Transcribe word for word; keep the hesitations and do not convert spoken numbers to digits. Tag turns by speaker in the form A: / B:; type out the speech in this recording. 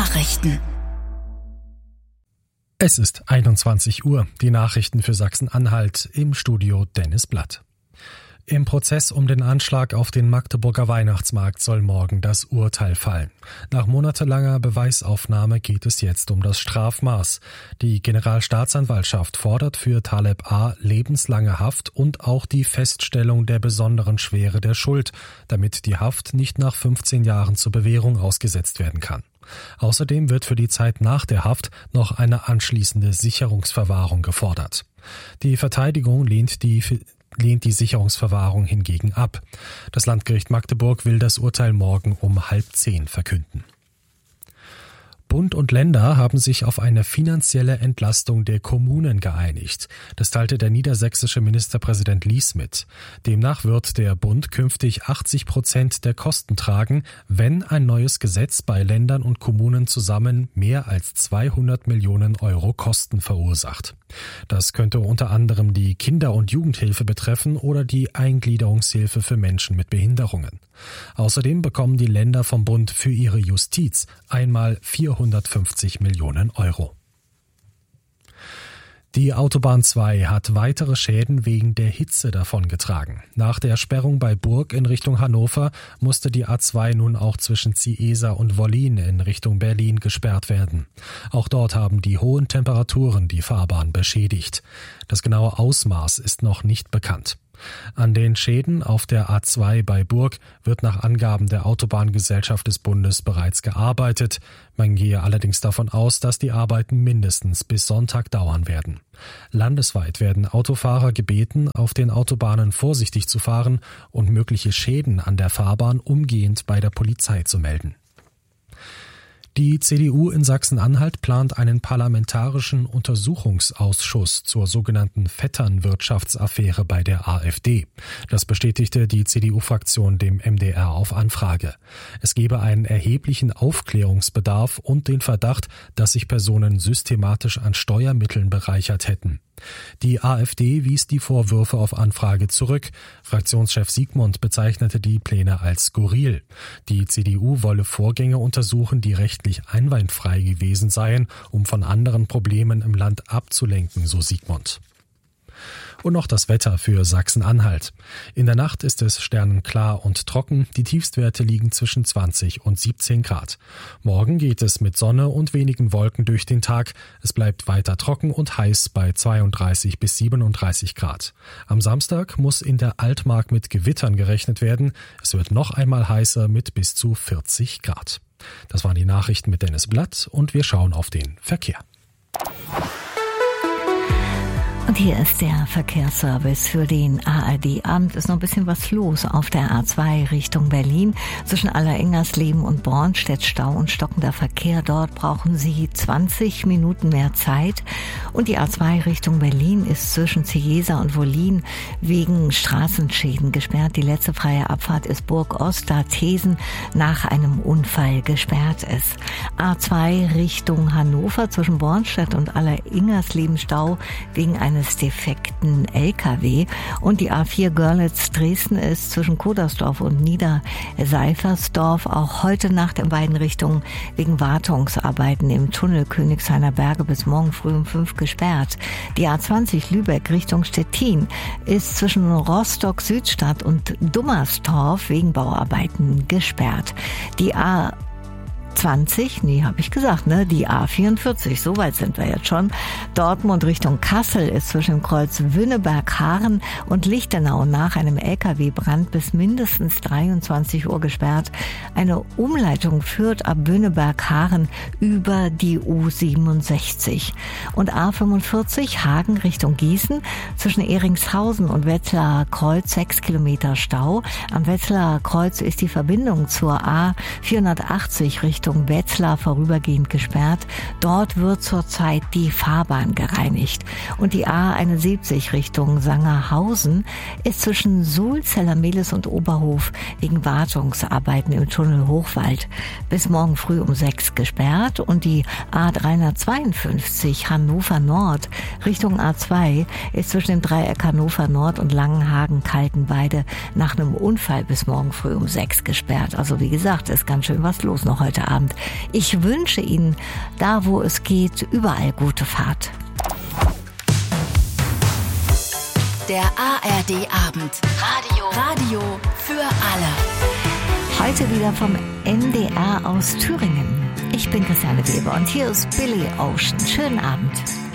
A: Nachrichten.
B: Es ist einundzwanzig Uhr. Die Nachrichten für Sachsen-Anhalt, im Studio Dennis Blatt. Im Prozess um den Anschlag auf den Magdeburger Weihnachtsmarkt soll morgen das Urteil fallen. Nach monatelanger Beweisaufnahme geht es jetzt um das Strafmaß. Die Generalstaatsanwaltschaft fordert für Taleb A. lebenslange Haft und auch die Feststellung der besonderen Schwere der Schuld, damit die Haft nicht nach fünfzehn Jahren zur Bewährung ausgesetzt werden kann. Außerdem wird für die Zeit nach der Haft noch eine anschließende Sicherungsverwahrung gefordert. Die Verteidigung lehnt die lehnt die Sicherungsverwahrung hingegen ab. Das Landgericht Magdeburg will das Urteil morgen um halb zehn verkünden. Bund und Länder haben sich auf eine finanzielle Entlastung der Kommunen geeinigt. Das teilte der niedersächsische Ministerpräsident Lies mit. Demnach wird der Bund künftig achtzig Prozent der Kosten tragen, wenn ein neues Gesetz bei Ländern und Kommunen zusammen mehr als zweihundert Millionen Euro Kosten verursacht. Das könnte unter anderem die Kinder- und Jugendhilfe betreffen oder die Eingliederungshilfe für Menschen mit Behinderungen. Außerdem bekommen die Länder vom Bund für ihre Justiz einmal vierhundertfünfzig Millionen Euro. Die Autobahn zwei hat weitere Schäden wegen der Hitze davongetragen. Nach der Sperrung bei Burg in Richtung Hannover musste die A zwei nun auch zwischen Ziesa und Wollin in Richtung Berlin gesperrt werden. Auch dort haben die hohen Temperaturen die Fahrbahn beschädigt. Das genaue Ausmaß ist noch nicht bekannt. An den Schäden auf der A zwei bei Burg wird nach Angaben der Autobahngesellschaft des Bundes bereits gearbeitet. Man gehe allerdings davon aus, dass die Arbeiten mindestens bis Sonntag dauern werden. Landesweit werden Autofahrer gebeten, auf den Autobahnen vorsichtig zu fahren und mögliche Schäden an der Fahrbahn umgehend bei der Polizei zu melden. Die C D U in Sachsen-Anhalt plant einen parlamentarischen Untersuchungsausschuss zur sogenannten Vetternwirtschaftsaffäre bei der AfD. Das bestätigte die C D U-Fraktion dem M D R auf Anfrage. Es gebe einen erheblichen Aufklärungsbedarf und den Verdacht, dass sich Personen systematisch an Steuermitteln bereichert hätten. Die AfD wies die Vorwürfe auf Anfrage zurück. Fraktionschef Siegmund bezeichnete die Pläne als skurril. Die C D U wolle Vorgänge untersuchen, die rechtlich einwandfrei gewesen seien, um von anderen Problemen im Land abzulenken, so Siegmund. Und noch das Wetter für Sachsen-Anhalt. In der Nacht ist es sternenklar und trocken. Die Tiefstwerte liegen zwischen zwanzig und siebzehn Grad. Morgen geht es mit Sonne und wenigen Wolken durch den Tag. Es bleibt weiter trocken und heiß bei zweiunddreißig bis siebenunddreißig Grad. Am Samstag muss in der Altmark mit Gewittern gerechnet werden. Es wird noch einmal heißer mit bis zu vierzig Grad. Das waren die Nachrichten mit Dennis Blatt und wir schauen auf den Verkehr.
C: Und hier ist der Verkehrsservice für den A R D-Abend. Ist noch ein bisschen was los auf der A zwei Richtung Berlin. Zwischen Alleringers-Leben und Bornstedt Stau und stockender Verkehr. Dort brauchen Sie zwanzig Minuten mehr Zeit. Und die A zwei Richtung Berlin ist zwischen Ziesa und Wollin wegen Straßenschäden gesperrt. Die letzte freie Abfahrt ist Burg-Ost, da Thesen nach einem Unfall gesperrt ist. A zwei Richtung Hannover zwischen Bornstedt und Alleringers-Leben Stau wegen eines defekten L K W. Und die A vier Görlitz-Dresden ist zwischen Kodersdorf und Niederseifersdorf auch heute Nacht in beiden Richtungen wegen Wartungsarbeiten im Tunnel Königshainer Berge bis morgen früh um fünf gesperrt. Die A zwanzig Lübeck Richtung Stettin ist zwischen Rostock-Südstadt und Dummerstorf wegen Bauarbeiten gesperrt. Die A zwanzig, nee, habe ich gesagt, ne? Die A vierundvierzig, so weit sind wir jetzt schon. Dortmund Richtung Kassel ist zwischen dem Kreuz Wünneberg-Haaren und Lichtenau nach einem L K W-Brand bis mindestens dreiundzwanzig Uhr gesperrt. Eine Umleitung führt ab Wünneberg-Haaren über die U siebenundsechzig. Und A fünfundvierzig Hagen Richtung Gießen zwischen Eringshausen und Wetzlar Kreuz sechs Kilometer Stau. Am Wetzlar Kreuz ist die Verbindung zur A vierhundertachtzig Richtung Wetzlar vorübergehend gesperrt. Dort wird zurzeit die Fahrbahn gereinigt. Und die A einundsiebzig Richtung Sangerhausen ist zwischen Suhl, Zellermehlis und Oberhof wegen Wartungsarbeiten im Tunnel Hochwald bis morgen früh um sechs gesperrt. Und die A dreihundertzweiundfünfzig Hannover Nord Richtung A zwei ist zwischen dem Dreieck Hannover Nord und Langenhagen-Kaltenweide nach einem Unfall bis morgen früh um sechs gesperrt. Also wie gesagt, ist ganz schön was los noch heute Abend. Abend. Ich wünsche Ihnen, da wo es geht, überall gute Fahrt.
A: Der A R D-Abend. Radio. Radio für alle.
C: Heute wieder vom N D R aus Thüringen. Ich bin Christiane Weber und hier ist Billy Ocean. Schönen Abend.